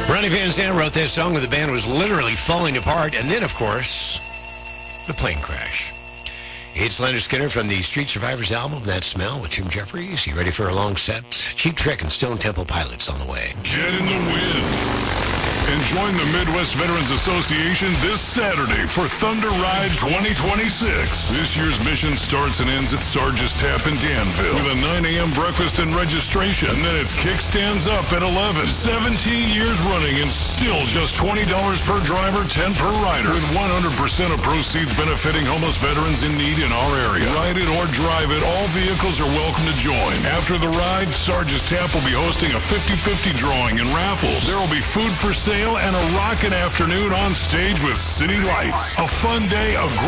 Ronnie Van Zant wrote that song when the band was literally falling apart. And then, of course, the plane crash. It's Leonard Skinner from the Street Survivors album, That Smell, with Jim Jeffries. You ready for a long set? Cheap Trick and Stone Temple Pilots on the way. Get in the wind and join the Midwest Veterans Association this Saturday for Thunder Ride 2026. This year's mission starts and ends at Sarge's Tap in Danville with a 9 a.m. breakfast and registration. And then it's kickstands up at 11. 17 years running and still just $20 per driver, 10 per rider, with 100% of proceeds benefiting homeless veterans in need in our area. Ride it or drive it, all vehicles are welcome to join. After the ride, Sarge's Tap will be hosting a 50-50 drawing and raffles. There will be food for sale and a rockin' afternoon on stage with City Lights. A fun day, a